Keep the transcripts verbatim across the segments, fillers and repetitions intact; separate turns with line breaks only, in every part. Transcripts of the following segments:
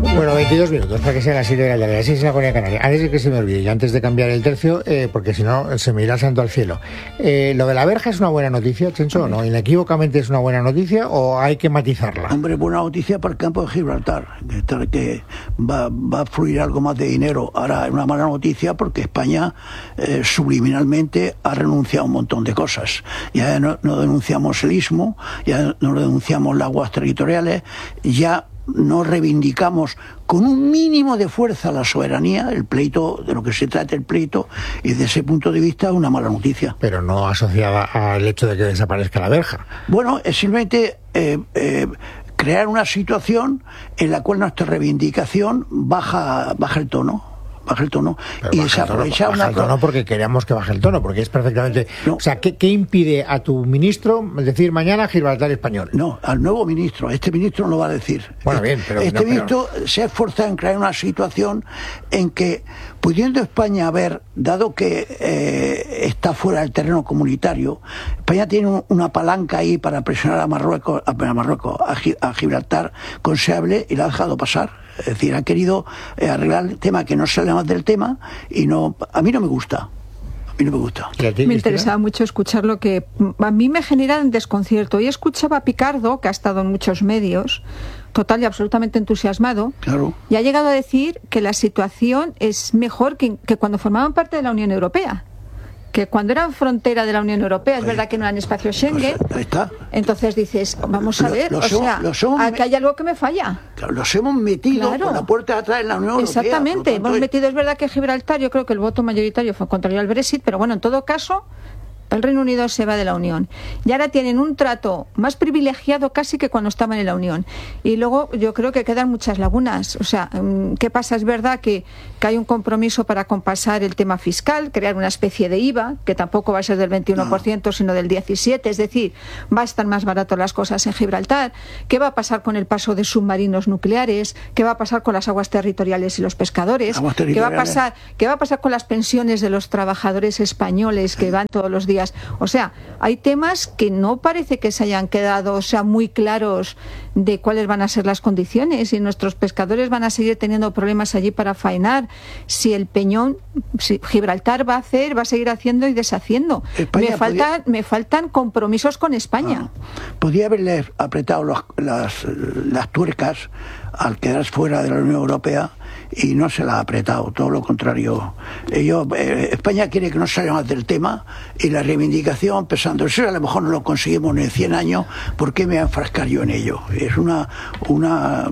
Bueno, veintidós minutos para que sea las siete de la tarde, así es la Comunidad Canaria. Antes de que se me olvide y antes de cambiar el tercio, eh, porque si no se me irá santo al cielo. Eh, ¿Lo de la verja es una buena noticia, Chencho, o no? ¿Inequívocamente es una buena noticia o hay que matizarla?
Hombre, buena noticia para el campo de Gibraltar, que, que va, va a fluir algo más de dinero. Ahora es una mala noticia porque España eh, subliminalmente ha renunciado a un montón de cosas. Ya no, no denunciamos el istmo, ya no denunciamos las aguas territoriales, ya no reivindicamos con un mínimo de fuerza la soberanía, el pleito, de lo que se trata el pleito, y desde ese punto de vista es una mala noticia.
Pero no asociada al hecho de que desaparezca la verja.
Bueno, es simplemente eh, eh, crear una situación en la cual nuestra reivindicación baja, baja el tono. baja el tono
Pero
y se aprovecha
baja
una
el tono porque queremos que baje el tono, porque es perfectamente...
No.
O sea, ¿qué, ¿qué impide a tu ministro decir mañana Gibraltar español?
No, al nuevo ministro, a este ministro no lo va a decir.
Bueno, bien, pero...
Este
no, pero...
ministro se ha esforzado en crear una situación en que, pudiendo España haber, dado que eh, está fuera del terreno comunitario, España tiene un, una palanca ahí para presionar a Marruecos, a, a Marruecos, a, a Gibraltar con Seable, y la ha dejado pasar. Es decir, ha querido eh, arreglar el tema que no sale más del tema, y no, a mí no me gusta. A mí no me gusta.
Me interesaba mucho escuchar lo que a mí me genera desconcierto. Y escuchaba a Picardo, que ha estado en muchos medios, total y absolutamente entusiasmado,
claro.
Y ha llegado a decir que la situación es mejor que, que cuando formaban parte de la Unión Europea. Que cuando eran frontera de la Unión Europea, es
Ahí.
verdad que no eran espacio Schengen,
Pues ahí está.
Entonces dices, vamos a ver,
Lo-
o
los hemos-
sea,
los hemos
aquí
me-
hay algo que me falla.
Claro, los hemos metido
Claro.
por la puerta de atrás en la Unión Europea.
Exactamente,
por lo tanto,
hemos
es-
metido, es verdad que Gibraltar, yo creo que el voto mayoritario fue contrario al Brexit, pero bueno, en todo caso, el Reino Unido se va de la Unión. Y ahora tienen un trato más privilegiado casi que cuando estaban en la Unión. Y luego yo creo que quedan muchas lagunas. O sea, ¿qué pasa? Es verdad que, que hay un compromiso para compensar el tema fiscal, crear una especie de I V A, que tampoco va a ser del veintiuno por ciento, sino del diecisiete por ciento. Es decir, va a estar más barato las cosas en Gibraltar. ¿Qué va a pasar con el paso de submarinos nucleares? ¿Qué va a pasar con las aguas territoriales y los pescadores?
Aguas
¿Qué va a
territoriales.
pasar, qué va a pasar con las pensiones de los trabajadores españoles que van todos los días? O sea, hay temas que no parece que se hayan quedado, o sea, muy claros de cuáles van a ser las condiciones, y nuestros pescadores van a seguir teniendo problemas allí para faenar, si el Peñón, si Gibraltar va a hacer, va a seguir haciendo y deshaciendo.
España
Me faltan,
podía-
me faltan compromisos con España.
Ah, podía haberle apretado los- las, las tuercas al quedar fuera de la Unión Europea, y no se la ha apretado, todo lo contrario. Ellos, eh, España quiere que no salga más del tema, y la reivindicación, pensando, eso a lo mejor no lo conseguimos ni en cien años, ¿por qué me voy a enfrascar yo en ello? Es una... una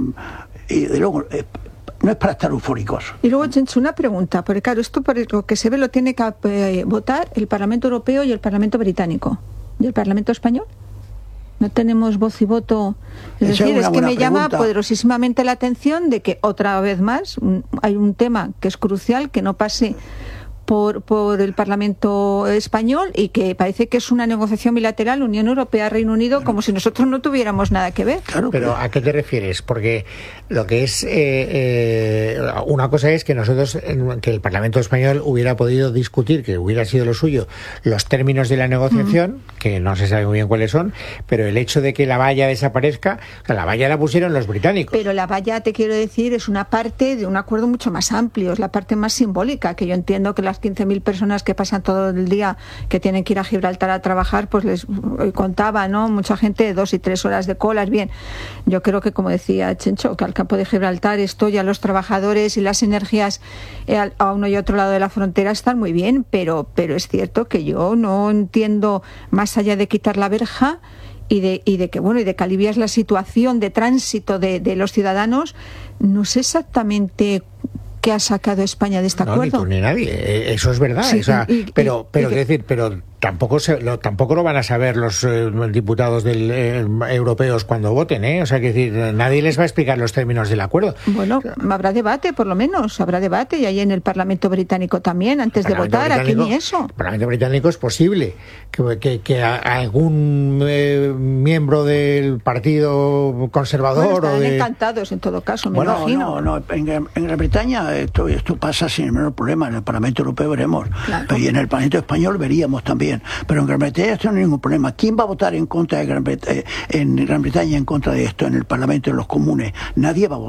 y de luego, eh, no es para estar eufóricos.
Y luego, Chencho, una pregunta, porque claro, esto por lo que se ve lo tiene que eh, votar el Parlamento Europeo y el Parlamento Británico. ¿Y el Parlamento Español? No tenemos voz y voto. Es
Esa
decir,
es
es,
una
que
buena
me llama
pregunta.
poderosísimamente la atención de que otra vez más un- hay un tema que es crucial, que no pase por, por el Parlamento español, y que parece que es una negociación bilateral Unión Europea-Reino Unido, como si nosotros no tuviéramos nada que ver.
Claro,
Pero ¿a qué te refieres? Porque lo que es... Eh, eh, una cosa es que nosotros, en- que el Parlamento español hubiera podido discutir, que hubiera sido lo suyo, los términos de la negociación, mm. que no se sabe muy bien cuáles son, pero el hecho de que la valla desaparezca, o sea, la valla la pusieron los británicos.
Pero la valla, te quiero decir, es una parte de un acuerdo mucho más amplio, es la parte más simbólica, que yo entiendo que las quince mil personas que pasan todo el día, que tienen que ir a Gibraltar a trabajar, pues les hoy contaba, ¿no? Mucha gente, dos y tres horas de colas. Bien, yo creo que, como decía Chencho, que al campo de Gibraltar esto ya los trabajadores y las energías eh, a uno y otro lado de la frontera están muy bien, pero, pero es cierto que yo no entiendo, más allá de quitar la verja, y de, y de que bueno y de que alivias la situación de tránsito de, de los ciudadanos, no sé exactamente qué ha sacado España de este
no,
acuerdo.
Ni tú ni nadie, eh, eso es verdad.
Sí,
o sea,
y- y-
pero,
y-
pero
y-
quiero decir, pero tampoco se, lo, tampoco lo van a saber los eh, diputados del, eh, europeos cuando voten, ¿eh? O sea, que decir, nadie les va a explicar los términos del acuerdo.
Bueno, habrá debate, por lo menos, habrá debate, y ahí en el Parlamento Británico también, antes de
Parlamento
votar, aquí
británico-
ni eso.
El Parlamento Británico es posible que, que, que a- algún eh, miembro del Partido Conservador
Bueno,
o
estarán
de...
encantados en todo caso, me
Bueno,
imagino.
no, no, en, Gran- en Gran Bretaña esto, esto pasa sin el menor problema. En el Parlamento Europeo veremos.
Claro.
Y en el Parlamento Español veríamos también. Pero en Gran Bretaña esto no hay ningún problema. ¿Quién va a votar en contra de Gran Bretaña, en Gran Bretaña en contra de esto en el Parlamento de los Comunes? Nadie va a votar.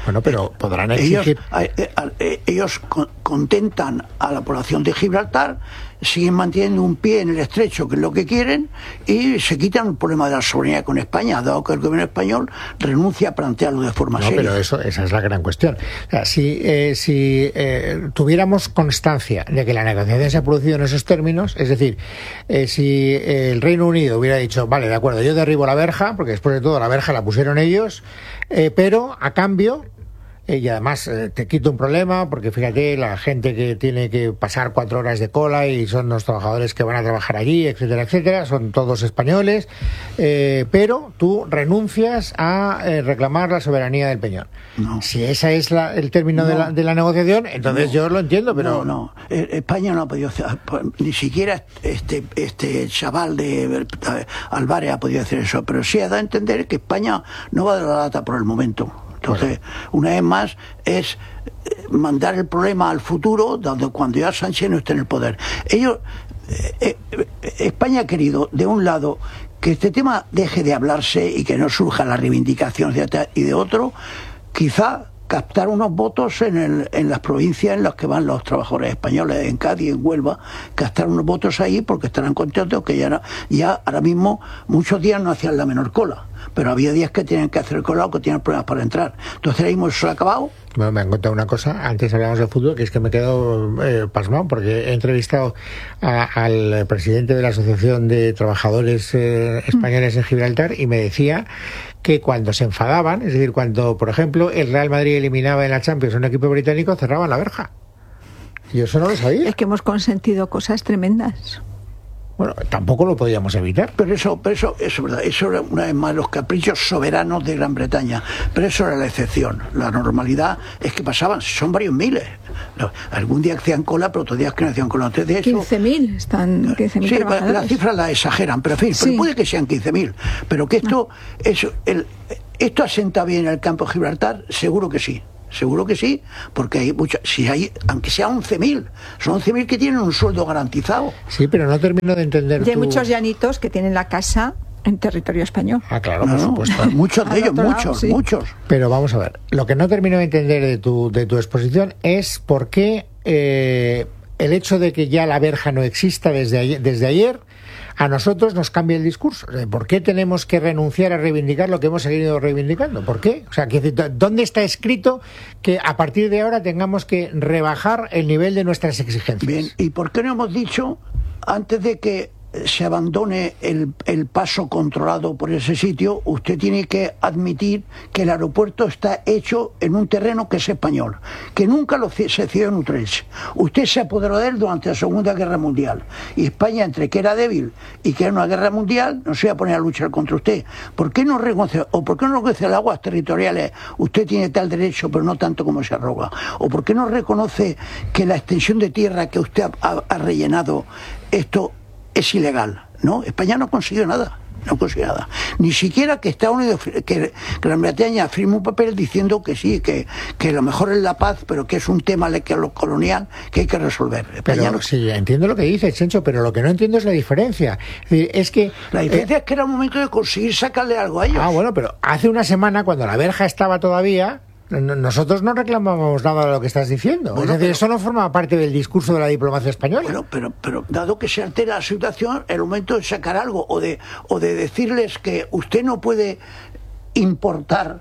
Bueno, pero podrán exigir...
Ellos, ellos contentan a la población de Gibraltar, siguen manteniendo un pie en el estrecho, que es lo que quieren, y se quitan el problema de la soberanía con España, dado que el gobierno español renuncia a plantearlo de forma
no,
seria.
Pero eso, esa es la gran cuestión. O sea, si eh, si eh, tuviéramos constancia de que la negociación se ha producido en esos términos, es decir, eh, si el Reino Unido hubiera dicho, vale, de acuerdo, yo derribo la verja, porque después de todo la verja la pusieron ellos, eh, pero a cambio... Y además eh, te quito un problema, porque fíjate, la gente que tiene que pasar cuatro horas de cola y son los trabajadores que van a trabajar allí, etcétera, etcétera, son todos españoles, eh, pero tú renuncias a eh, reclamar la soberanía del Peñón.
No.
Si ese es la, el término no. de, la, de la negociación, entonces no. yo lo entiendo, pero...
No, no, España no ha podido hacer, ni siquiera este este chaval de Álvarez ha podido hacer eso, pero sí ha dado a entender que España no va a dar la lata por el momento. Entonces, una vez más, es mandar el problema al futuro, dando cuando ya Sánchez no esté en el poder. Ellos, eh, eh, España ha querido, de un lado, que este tema deje de hablarse y que no surja la reivindicación de, y de otro, quizá captar unos votos en, el, en las provincias en las que van los trabajadores españoles, en Cádiz, en Huelva, captar unos votos ahí porque estarán contentos que ya, ya ahora mismo muchos días no hacían la menor cola, pero había días que tenían que hacer cola o que tenían problemas para entrar. Entonces ahora mismo eso se ha acabado.
Bueno, me han contado una cosa, antes hablábamos de fútbol, que es que me he quedado eh, pasmado, porque he entrevistado a, al presidente de la Asociación de Trabajadores eh, Españoles en Gibraltar y me decía que cuando se enfadaban, es decir, cuando, por ejemplo, el Real Madrid eliminaba en la Champions a un equipo británico, cerraban la verja. Y eso no lo sabía.
Es que hemos consentido cosas tremendas.
Bueno, tampoco lo podíamos evitar.
Pero eso, pero eso, eso es verdad, eso era una vez más los caprichos soberanos de Gran Bretaña. Pero eso era la excepción. La normalidad es que pasaban, son varios miles. No, algún día hacían cola, pero otros días que no hacían cola. Entonces de eso,
quince mil, están quince mil
sí,
trabajadores.
Las cifras las exageran, pero en fin,
sí.
pero puede que sean quince mil. Pero que esto, no. eso, el, esto asenta bien el campo de Gibraltar, seguro que sí. Seguro que sí, porque hay muchas, si hay, aunque sea once mil, son once mil que tienen un sueldo garantizado.
Sí, pero no termino de entender.
Y hay
tu...
muchos llanitos que tienen la casa en territorio español.
Ah, claro,
no,
por
no,
supuesto.
Muchos de ellos,
lado,
muchos,
sí.
muchos.
Pero vamos a ver, lo que no termino de entender de tu, de tu exposición es por qué eh, el hecho de que ya la verja no exista desde ayer, desde ayer a nosotros nos cambia el discurso. ¿Por qué tenemos que renunciar a reivindicar lo que hemos seguido reivindicando? ¿Por qué? O sea, ¿dónde está escrito que a partir de ahora tengamos que rebajar el nivel de nuestras exigencias?
Bien, ¿y por qué no hemos dicho, antes de que se abandone el, el paso controlado por ese sitio, usted tiene que admitir que el aeropuerto está hecho en un terreno que es español, que nunca lo se cedió en Utrecht? Usted se apoderó de él durante la Segunda Guerra Mundial, y España, entre que era débil y que era una guerra mundial, no se iba a poner a luchar contra usted. ¿Por qué no reconoce, o por qué no reconoce las aguas territoriales? Usted tiene tal derecho, pero no tanto como se arroga. ¿O por qué no reconoce que la extensión de tierra que usted ha, ha rellenado, esto es ilegal? No, España no consiguió nada, no consiguió nada. Ni siquiera que Estados Unidos, que Gran Bretaña firme un papel diciendo que sí, que, que lo mejor es la paz, pero que es un tema colonial que hay que resolver. España
pero
no...
sí, entiendo lo que dice Chencho, pero lo que no entiendo es la diferencia. Es, decir, es que
la diferencia
eh...
es que era un momento de conseguir sacarle algo a ellos.
Ah, bueno, pero hace una semana, cuando la verja estaba todavía, nosotros no reclamábamos nada de lo que estás diciendo. Bueno, es decir, pero, eso no forma parte del discurso de la diplomacia española.
Bueno, pero, pero dado que se altera la situación, el momento de sacar algo o de, o de decirles que usted no puede importar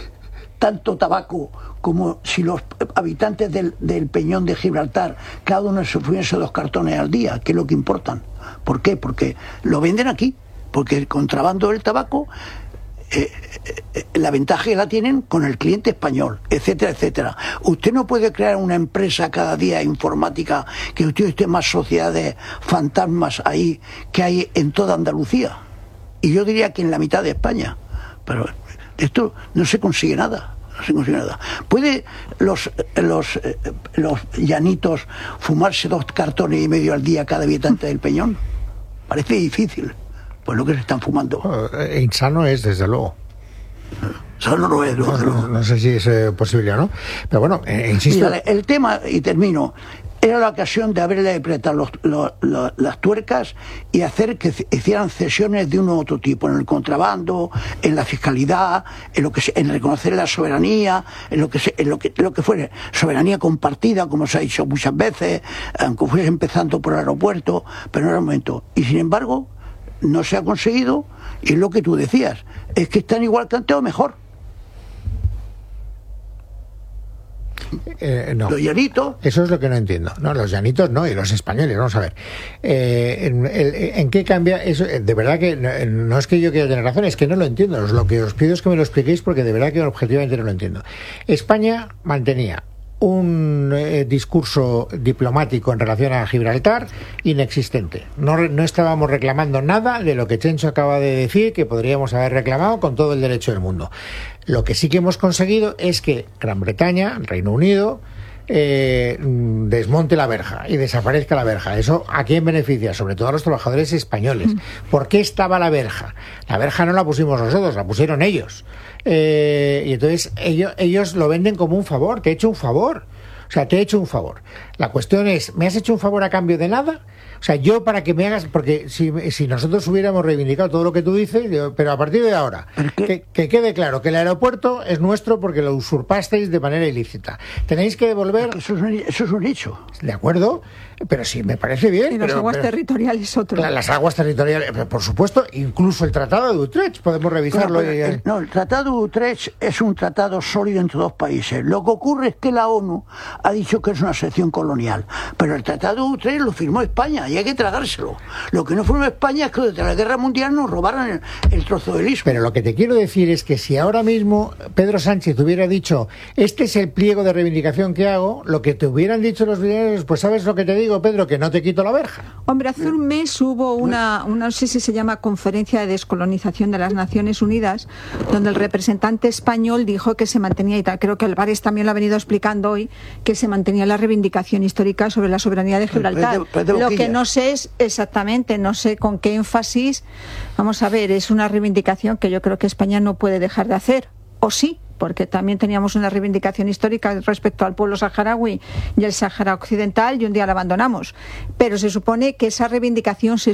tanto tabaco como si los habitantes del, del Peñón de Gibraltar, cada uno se fuese dos cartones al día, que es lo que importan. ¿Por qué? Porque lo venden aquí, porque el contrabando del tabaco... Eh, eh, la ventaja que la tienen con el cliente español, etcétera, etcétera. Usted no puede crear una empresa cada día informática que usted esté más sociedades fantasmas ahí que hay en toda Andalucía. Y yo diría que en la mitad de España. Pero esto no se consigue nada. No se consigue nada. ¿Puede los, los, los llanitos fumarse dos cartones y medio al día cada habitante del Peñón? Parece difícil. Pues lo que se están fumando.
Eh, insano es, desde luego.
Eso no lo es.
No, no, no sé si es eh, posible o no. Pero bueno, eh, insisto.
Mira, el tema, y termino, era la ocasión de haberle apretado los, los, los, las tuercas y hacer que hicieran cesiones de un u otro tipo, en el contrabando, en la fiscalidad, en lo que se, en reconocer la soberanía, en lo que se, en lo que lo que fuere, soberanía compartida, como se ha dicho muchas veces, aunque fuese empezando por el aeropuerto, pero no era el momento. Y sin embargo, no se ha conseguido, y es lo que tú decías, es que están igual que antes o mejor.
Eh, no.
Los llanitos.
Eso es lo que no entiendo. No, los llanitos no, y los españoles, vamos a ver. Eh, en, en, ¿En qué cambia eso? De verdad que no, no es que yo quiera tener razón, es que no lo entiendo. Lo que os pido es que me lo expliquéis porque de verdad que objetivamente no lo entiendo. España mantenía un eh, discurso diplomático en relación a Gibraltar inexistente. No, no estábamos reclamando nada de lo que Chencho acaba de decir que podríamos haber reclamado con todo el derecho del mundo. Lo que sí que hemos conseguido es que Gran Bretaña, Reino Unido, eh, desmonte la verja y desaparezca la verja. ¿Eso a quién beneficia? Sobre todo a los trabajadores españoles. ¿Por qué estaba la verja? La verja no la pusimos nosotros, la pusieron ellos. Eh, y entonces ellos, ellos lo venden como un favor. Te he hecho un favor. O sea, te he hecho un favor. La cuestión es, ¿me has hecho un favor a cambio de nada? O sea, yo para que me hagas... Porque si, si nosotros hubiéramos reivindicado todo lo que tú dices, yo, pero a partir de ahora, que, que quede claro que el aeropuerto es nuestro porque lo usurpasteis de manera ilícita. Tenéis que devolver...
Eso es un, eso es un hecho.
De acuerdo, pero sí, me parece bien.
Y las
pero,
aguas
pero,
territoriales otro.
La, las aguas territoriales, por supuesto, incluso el Tratado de Utrecht, podemos revisarlo.
Bueno,
y,
el, no, el Tratado de Utrecht es un tratado sólido entre dos países. Lo que ocurre es que la ONU ha dicho que es una sección colonial, pero el Tratado de Utrecht lo firmó España y hay que tragárselo. Lo que no firmó España es que desde la Guerra Mundial nos robaron el, el trozo del istmo.
Pero lo que te quiero decir es que si ahora mismo Pedro Sánchez hubiera dicho, este es el pliego de reivindicación que hago, lo que te hubieran dicho los villanos, pues sabes lo que te digo, Pedro, que no te quito la verja.
Hombre, hace un mes hubo una, una, no sé si se llama Conferencia de Descolonización de las Naciones Unidas, donde el representante español dijo que se mantenía, y tal, creo que Álvarez también lo ha venido explicando hoy, que se mantenía la reivindicación histórica sobre la soberanía de Gibraltar.
Pues de, pues de
lo que no sé es exactamente, no sé con qué énfasis, vamos a ver, es una reivindicación que yo creo que España no puede dejar de hacer, o sí, porque también teníamos una reivindicación histórica respecto al pueblo saharaui y el Sáhara Occidental y un día la abandonamos. Pero se supone que esa reivindicación se